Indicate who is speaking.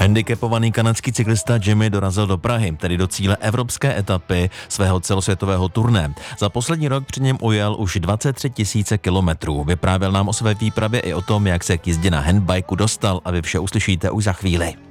Speaker 1: Handicapovaný kanadský cyklista Jimmy dorazil do Prahy, tedy do cíle evropské etapy svého celosvětového turné. Za poslední rok při něm ujel už 23 000 kilometrů. Vyprávěl nám o své výpravě i o tom, jak se k jízdě na handbajku dostal, a vy vše uslyšíte už za chvíli.